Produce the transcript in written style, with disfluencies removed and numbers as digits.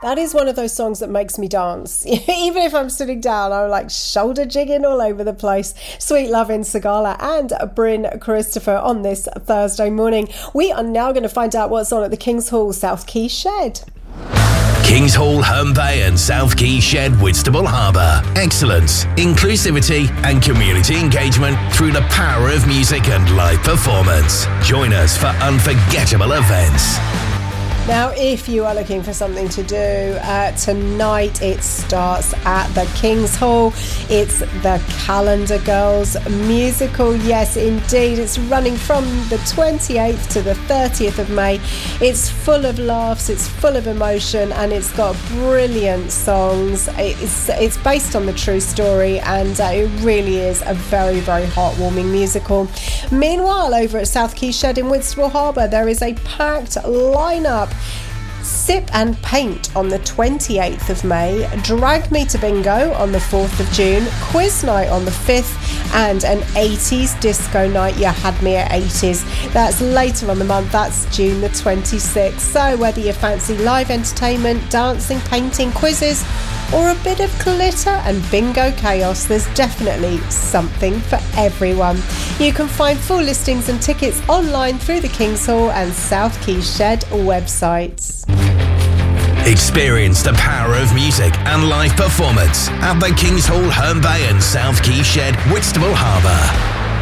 That is one of those songs that makes me dance. Even if I'm sitting down, I'm like shoulder jigging all over the place. Sweet Lovin' Sigala and Bryn Christopher on this Thursday morning. We are now going to find out what's on at the King's Hall South Quay Shed. Kings Hall, Herne Bay and South Quay Shed, Whitstable Harbour. Excellence, inclusivity and community engagement through the power of music and live performance. Join us for unforgettable events. Now, if you are looking for something to do tonight, it starts at the King's Hall. It's the Calendar Girls musical. Yes, indeed. It's running from the 28th to the 30th of May. It's full of laughs, it's full of emotion, and it's got brilliant songs. It's based on the true story, and it really is a very, very heartwarming musical. Meanwhile, over at South Quay Shed in Whitstable Harbour, there is a packed lineup. Sip and Paint on the 28th of May, Drag Me to Bingo on the 4th of June, Quiz Night on the 5th, and an 80s disco night. You had me at 80s. That's later on the month, that's June the 26th. So whether you fancy live entertainment, dancing, painting, quizzes, or a bit of glitter and bingo chaos, there's definitely something for everyone. You can find full listings and tickets online through the King's Hall and South Quay Shed websites. Experience the power of music and live performance at the King's Hall, Herne Bay and South Quay Shed, Whitstable Harbour.